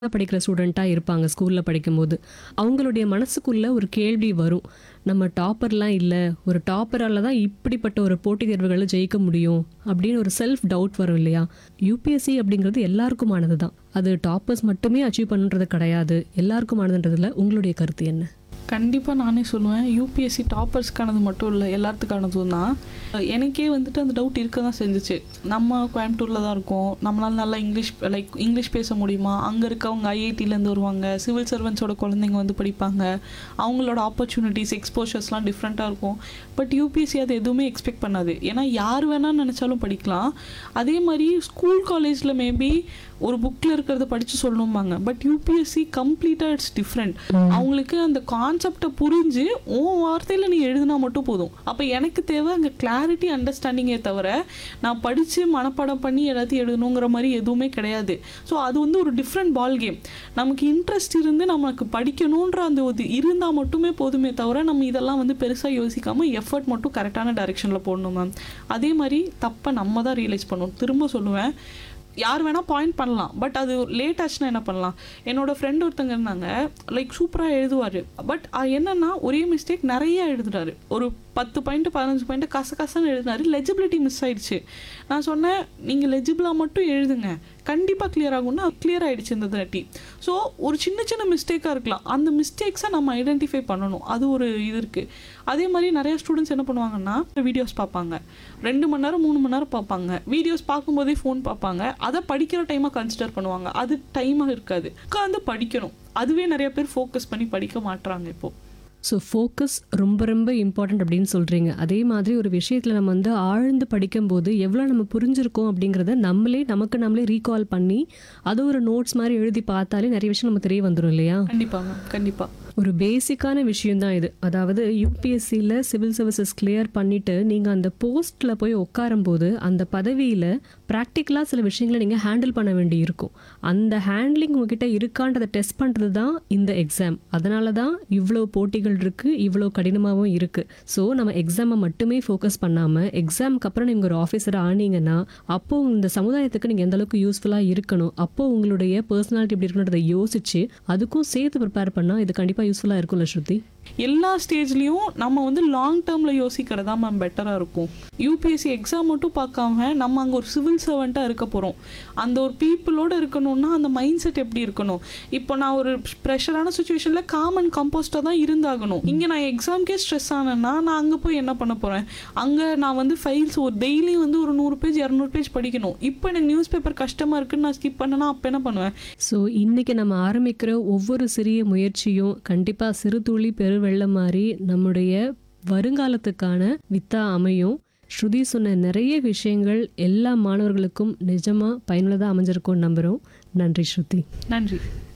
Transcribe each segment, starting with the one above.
படிக்கிற ஸ்டூடெண்ட்டாக இருப்பாங்க ஸ்கூலில் படிக்கும்போது. அவங்களுடைய மனசுக்குள்ள ஒரு கேள்வி வரும், நம்ம டாப்பர்லாம் இல்லை, ஒரு டாப்பரால் தான் இப்படிப்பட்ட ஒரு போட்டித் தேர்வுகளை ஜெயிக்க முடியும் அப்படின்னு ஒரு செல்ஃப் டவுட் வரும் இல்லையா? யூபிஎஸ்சி அப்படிங்கிறது எல்லாருக்குமானது தான். அது டாப்பர்ஸ் மட்டுமே அச்சீவ் பண்ணுறது கிடையாது, எல்லாருக்குமானதுன்றதுல உங்களுடைய கருத்து என்ன? கண்டிப்பாக நானே சொல்லுவேன், யூபிஎஸ்சி டாப்பர்ஸ்க்கானது மட்டும் இல்லை, எல்லாத்துக்கானதும் தான். எனக்கே வந்துட்டு அந்த டவுட் இருக்க தான் செஞ்சிச்சு. நம்ம கோயம்புத்தூரில் தான் இருக்கோம், நம்மளால் நல்லா இங்கிலீஷ் பேச முடியுமா? அங்கே இருக்கவங்க ஐஐடியிலேருந்து வருவாங்க, சிவில் சர்வன்ஸோட குழந்தைங்க வந்து படிப்பாங்க, அவங்களோட ஆப்பர்ச்சுனிட்டிஸ் எக்ஸ்போஷர்ஸ்லாம் டிஃப்ரெண்ட்டாக இருக்கும். பட் யூபிஎஸ்சி அது எதுவுமே எக்ஸ்பெக்ட் பண்ணாது. ஏன்னா யார் வேணால் நினச்சாலும் படிக்கலாம். அதே மாதிரி ஸ்கூல் காலேஜில் மேபி ஒரு புக்கில் இருக்கிறத படித்து சொல்லணும்பாங்க. பட் யூபிஎஸ்சி கம்ப்ளீட்டாக இட்ஸ் டிஃப்ரெண்ட். அவங்களுக்கு அந்த கான்செப்டை புரிஞ்சு வார்த்தையில் நீ எழுதினா மட்டும் போதும். அப்போ எனக்கு தேவை அங்கே கிளாரிட்டி அண்டர்ஸ்டாண்டிங்கே தவிர நான் படித்து மனப்பாடம் பண்ணி எல்லாத்தையும் எழுதணுங்கிற மாதிரி எதுவுமே கிடையாது. ஸோ அது வந்து ஒரு டிஃப்ரெண்ட் பால் கேம். நமக்கு இன்ட்ரெஸ்ட் இருந்து நமக்கு படிக்கணுன்ற அந்த ஒரு இருந்தால் மட்டுமே போதுமே தவிர நம்ம இதெல்லாம் வந்து பெருசாக யோசிக்காமல் எஃபர்ட் மட்டும் கரெக்டான டைரெக்ஷனில் போடணும் மேம். அதே மாதிரி தப்பை நம்ம தான் ரியலைஸ் பண்ணணும். திரும்ப சொல்லுவேன், யார் வேணால் பாயிண்ட் பண்ணலாம், பட் அது லேட் ஆச்சுன்னா என்ன பண்ணலாம்? என்னோடய ஃப்ரெண்ட் ஒருத்தங்க இருந்தாங்க, சூப்பராக எழுதுவார். பட் என்னென்னா ஒரே மிஸ்டேக் நிறைய எழுதுறாரு. ஒரு 10 பாயிண்ட் 15 பாயிண்ட் கசன்னு எழுதினாரு, லெஜிபிலிட்டி மிஸ் ஆயிடுச்சு. நான் சொன்னேன், நீங்கள் லெஜிபிளாக மட்டும் எழுதுங்க, கண்டிப்பாக கிளியர் ஆகும்னா கிளியர் ஆகிடுச்சு இந்த தாட்டி. ஸோ ஒரு சின்ன மிஸ்டேக்காக இருக்கலாம், அந்த மிஸ்டேக்ஸை நம்ம ஐடென்டிஃபை பண்ணணும். அது ஒரு இது இருக்குது. அதே மாதிரி நிறைய ஸ்டூடெண்ட்ஸ் என்ன பண்ணுவாங்கன்னா, வீடியோஸ் பார்ப்பாங்க, 2 மணி நேரம் 3 மணி நேரம் பார்ப்பாங்க. வீடியோஸ் பார்க்கும்போதே ஃபோன் பார்ப்பாங்க, அதை படிக்கிற டைமாக கன்சிடர் பண்ணுவாங்க. அது டைமாக இருக்காது, உட்காந்து படிக்கணும். அதுவே நிறைய பேர் ஃபோக்கஸ் பண்ணி படிக்க மாட்டுறாங்க இப்போது. ஸோ ஃபோக்கஸ் ரொம்ப ரொம்ப இம்பார்ட்டண்ட் அப்படின்னு சொல்கிறீங்க. அதே மாதிரி ஒரு விஷயத்தில் நம்ம வந்து ஆழ்ந்து படிக்கும்போது எவ்வளோ நம்ம புரிஞ்சிருக்கோம் அப்படிங்கிறத நமக்கு ரீகால் பண்ணி அது ஒரு நோட்ஸ் மாதிரி எழுதி பார்த்தாலே நிறைய விஷயம் நம்ம தெரிய வந்துடும் இல்லையா? கண்டிப்பாக ஒரு பேசிக்கான விஷயம்தான் இது. அதாவது யூபிஎஸ்சியில் சிவில் சர்வீசஸ் கிளியர் பண்ணிவிட்டு நீங்கள் அந்த போஸ்ட்டில் போய் உட்காரும்போது அந்த பதவியில் ப்ராக்டிக்கலாக சில விஷயங்களை நீங்கள் ஹேண்டில் பண்ண வேண்டி இருக்கும். அந்த ஹேண்ட்லிங் உங்ககிட்ட இருக்கான்றதை டெஸ்ட் பண்ணுறது தான் இந்த எக்ஸாம். அதனால தான் இவ்வளோ போட்டிகள் இருக்குது, இவ்வளோ கடினமாகவும் இருக்குது. ஸோ நம்ம எக்ஸாமை மட்டுமே ஃபோக்கஸ் பண்ணாமல் எக்ஸாமுக்கு அப்புறம் நீங்கள் ஒரு ஆஃபீஸர் ஆனீங்கன்னா அப்போது இந்த சமுதாயத்துக்கு நீங்கள் எந்த அளவுக்கு யூஸ்ஃபுல்லாக இருக்கணும், அப்போது உங்களுடைய பர்சனாலிட்டி எப்படி இருக்கணுன்றதை யோசிச்சு அதுக்கும் சேர்த்து ப்ரிப்பேர் பண்ணால் இது கண்டிப்பாக யூஸ்ஃபுல்லாக இருக்கும்ல ஸ்ருதி? எல்லா ஸ்டேஜ்லேயும் நம்ம வந்து லாங் டேர்மில் யோசிக்கிறதா மேம் பெட்டராக இருக்கும். யூபிஎஸ்சி எக்ஸாம் மட்டும் பார்க்காம நம்ம அங்கே ஒரு சிவில் சர்வெண்ட்டாக இருக்க போகிறோம். அந்த ஒரு பீப்புளோடு இருக்கணும்னா அந்த மைண்ட் செட் எப்படி இருக்கணும்? இப்போ நான் ஒரு ப்ரெஷரான சுச்சுவேஷனில் காம் அண்ட் கம்போஸ்டாக தான் இருந்தாகணும். இங்கே நான் எக்ஸாம்க்கே ஸ்ட்ரெஸ் ஆனேன்னா நான் அங்கே போய் என்ன பண்ண போகிறேன்? அங்கே நான் வந்து ஃபைல்ஸ் ஒரு டெய்லி வந்து ஒரு 100 பேஜ் 200 பேஜ் படிக்கணும். இப்போ எனக்கு நியூஸ் பேப்பர் கஷ்டமாக இருக்குன்னு நான் ஸ்கிப் பண்ணேன்னா அப்போ என்ன பண்ணுவேன்? ஸோ இன்றைக்கி நம்ம ஆரம்பிக்கிற ஒவ்வொரு சிறிய முயற்சியும் கண்டிப்பாக சிறு துளி வெள்ளம் மாதிரி நம்முடைய வருங்காலத்துக்கான வித்தா அமையும். ஸ்ருதி சொன்ன நிறைய விஷயங்கள் எல்லா மாணவர்களுக்கும் நிஜமாக பயனுள்ளதாக அமைஞ்சிருக்கும்னு நம்புகிறோம். நன்றி ஸ்ருதி. நன்றி.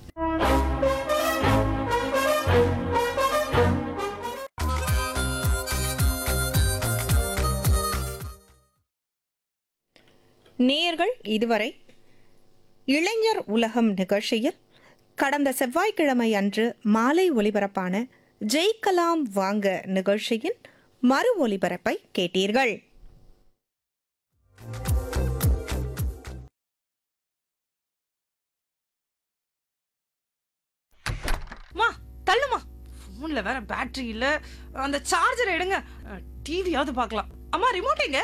நேயர்கள் இதுவரை இளைஞர் உலகம் நிகழ்ச்சியில் கடந்த செவ்வாய்க்கிழமை அன்று மாலை ஒலிபரப்பான ஜெயிக்கலாம் வாங்க நிகழ்ச்சியின் மறு ஒலிபரப்பை கேட்டீர்கள். தள்ளுமா, போன்ல வேற பேட்டரி இல்ல, அந்த சார்ஜர் எடுங்க, டிவியாவது பார்க்கலாம். அம்மா ரிமோட் எங்க?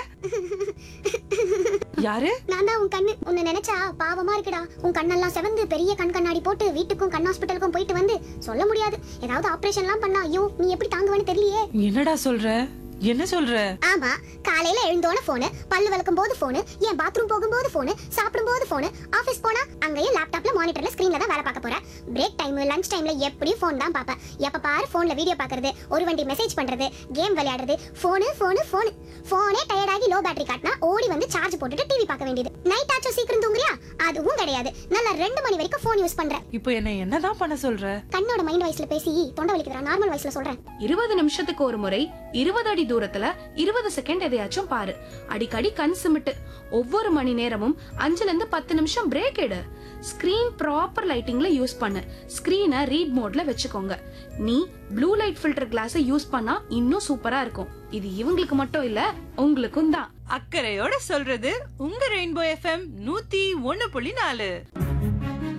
யாரு? நான் தான் உன் கண்ணு. உன்னை நினைச்சா பாவமா இருக்குடா. உன் கண்ணெல்லாம் செவந்து பெரிய கண்ணாடி போட்டு வீட்டுக்கும் கண் ஹாஸ்பிட்டலுக்கும் போயிட்டு வந்து சொல்ல முடியாது. ஏதாவது ஆபரேஷன்லாம் பண்ணா ஐயோ நீ எப்படி தாங்குவேன்னு தெரியலையே. என்னடா சொல்ற? என்ன சொல்ற? ஆமா, காலையில எழுந்தோன போனு, பல்லு விளக்கும் போது போனு, ஏன் பாத்ரூம் போகும்போது போனு, சாப்பிடும் போது போனு, ஆபீஸ் போனா அங்கேயும் லேப்டாப்ல மானிட்டர்ல ஸ்கிரீன்ல தான் வேலை பார்க்க போறேன். பிரேக் டைம் லஞ்ச் டைம்ல எப்படியும் போன் தான் பாப்பேன். எப்ப பாரு போன்ல வீடியோ பாக்குறது, ஒரு வண்டி மெசேஜ் பண்றது, கேம் விளையாடுறது, போனே டயர்டாகி லோ பேட்டரி காட்டினா ஓடி வந்து சார்ஜ் போட்டுட்டு டிவி பார்க்க வேண்டியது. நைட் ஆச்சும் சீக்கிரம் தூங்குறியா? அதுவும் கிடையாது. நல்லா 2 மணி வரைக்கும் போன் யூஸ் பண்றேன். இப்போ என்னதான் பண்ண சொல்ற? கண்ணோட மைண்ட் வாய்ஸ்ல பேசி தொண்டை வலிக்குதுடா. நார்மல் வாய்ஸ்ல சொல்றேன். 20 நிமிஷத்துக்கு ஒரு முறை 20 அடி தூரத்துல 20 செகண்ட் எதையாச்சும் பாரு. அடிக்கடி கண் சிமிட்டு. ஒவ்வொரு மணி நேரமும் 5ல இருந்து 10 நிமிஷம் பிரேக் எடு. ஸ்கிரீன் ப்ராப்பர் லைட்டிங்ல யூஸ் பண்ணு. ஸ்கிரீனை ரீட் மோட்ல வச்சுக்கோங்க. நீ blue light filter class use பண்ணா இன்னும் சூப்பரா இருக்கும். இது இவங்களுக்கு மட்டும் இல்ல, உங்களுக்கும் தான். அக்கறையோட சொல்றது உங்க ரெயின்போ FM 101.4.